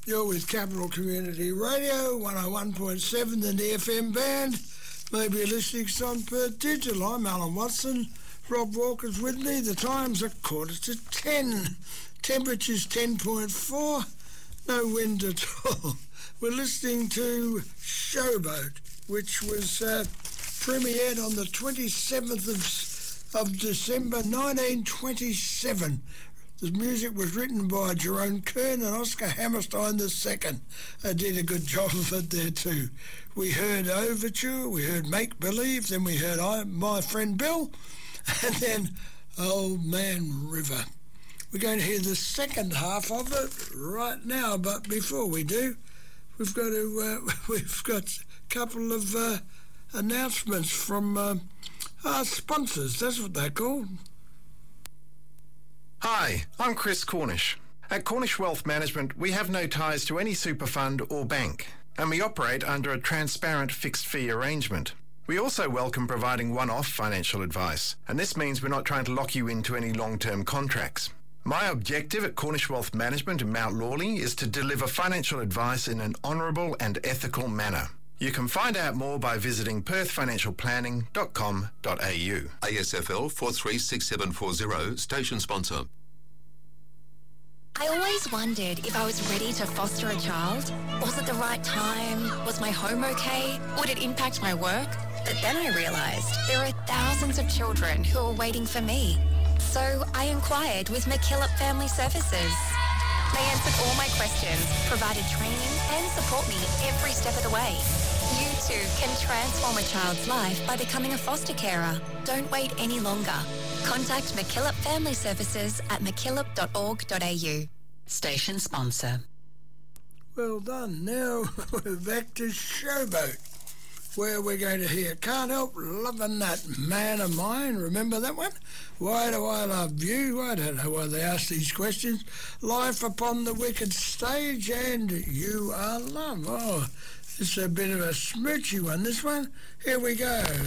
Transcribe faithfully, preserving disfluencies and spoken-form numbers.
You're with Capital Community Radio, one oh one point seven in the F M band. Maybe you're listening to on Perth Digital. I'm Alan Watson. Rob Walker's with me. The time's a quarter to ten. Temperature's ten point four. No wind at all. We're listening to Showboat, which was uh, premiered on the twenty-seventh of, of December nineteen twenty-seven. The music was written by Jerome Kern and Oscar Hammerstein the second. They did a good job of it there too. We heard Overture, we heard Make Believe, then we heard I, My Friend Bill, and then Old Man River. We're going to hear the second half of it right now, but before we do, we've got to uh, we've got a couple of uh, announcements from uh, our sponsors. That's what they're called. Hi, I'm Chris Cornish. At Cornish Wealth Management, we have no ties to any super fund or bank, and we operate under a transparent fixed fee arrangement. We also welcome providing one-off financial advice, and this means we're not trying to lock you into any long-term contracts. My objective at Cornish Wealth Management in Mount Lawley is to deliver financial advice in an honourable and ethical manner. You can find out more by visiting perth financial planning dot com dot a u. A S F L four three six seven four zero, station sponsor. I always wondered if I was ready to foster a child. Was it the right time? Was my home okay? Would it impact my work? But then I realised there are thousands of children who are waiting for me. So I inquired with McKillop Family Services. They answered all my questions, provided training and support me every step of the way. You too can transform a child's life by becoming a foster carer. Don't wait any longer. Contact McKillop Family Services at mckillop dot org dot a u. Station sponsor. Well done. Now we're back to Showboat, where we're going to hear Can't Help Loving That Man of Mine. Remember that one? Why Do I Love You? I don't know why they ask these questions. Life Upon the Wicked Stage and You Are Love. Oh, it's a bit of a smoochy one, this one. Here we go.